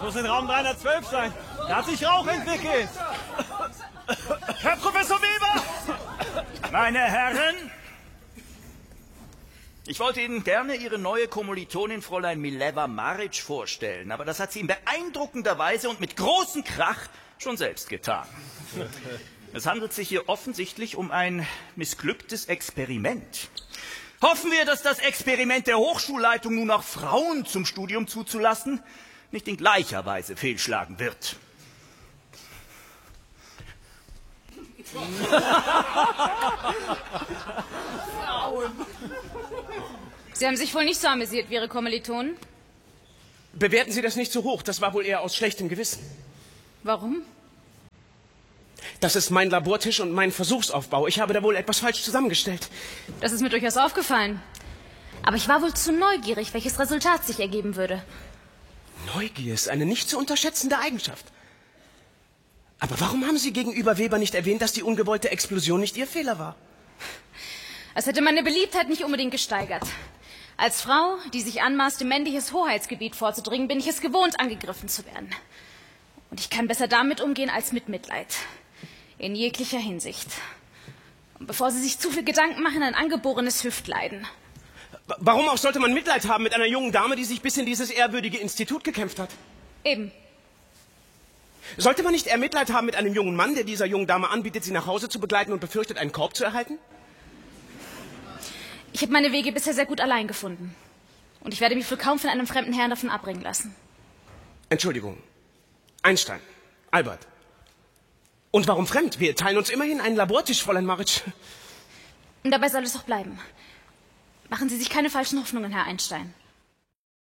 muss in Raum 312 sein. Da hat sich Rauch entwickelt. Herr Professor Weber! Meine Herren, ich wollte Ihnen gerne Ihre neue Kommilitonin Fräulein Mileva Maric vorstellen, aber das hat sie in beeindruckender Weise und mit großem Krach schon selbst getan. Es handelt sich hier offensichtlich um ein missglücktes Experiment. Hoffen wir, dass das Experiment der Hochschulleitung, nun auch Frauen zum Studium zuzulassen, nicht in gleicher Weise fehlschlagen wird. Sie haben sich wohl nicht so amüsiert wie Ihre Kommilitonen? Bewerten Sie das nicht so hoch, das war wohl eher aus schlechtem Gewissen. Warum? Das ist mein Labortisch und mein Versuchsaufbau. Ich habe da wohl etwas falsch zusammengestellt. Das ist mir durchaus aufgefallen. Aber ich war wohl zu neugierig, welches Resultat sich ergeben würde. Neugier ist eine nicht zu unterschätzende Eigenschaft. Aber warum haben Sie gegenüber Weber nicht erwähnt, dass die ungewollte Explosion nicht Ihr Fehler war? Es hätte meine Beliebtheit nicht unbedingt gesteigert. Als Frau, die sich anmaßt, in männliches Hoheitsgebiet vorzudringen, bin ich es gewohnt, angegriffen zu werden. Und ich kann besser damit umgehen als mit Mitleid. In jeglicher Hinsicht. Und bevor Sie sich zu viel Gedanken machen, ein angeborenes Hüftleiden. Warum auch sollte man Mitleid haben mit einer jungen Dame, die sich bis in dieses ehrwürdige Institut gekämpft hat? Eben. Sollte man nicht eher Mitleid haben mit einem jungen Mann, der dieser jungen Dame anbietet, sie nach Hause zu begleiten und befürchtet, einen Korb zu erhalten? Ich habe meine Wege bisher sehr gut allein gefunden. Und ich werde mich wohl kaum von einem fremden Herrn davon abbringen lassen. Entschuldigung. Einstein. Albert. Und warum fremd? Wir teilen uns immerhin einen Labortisch, Fräulein Maric. Und dabei soll es auch bleiben. Machen Sie sich keine falschen Hoffnungen, Herr Einstein.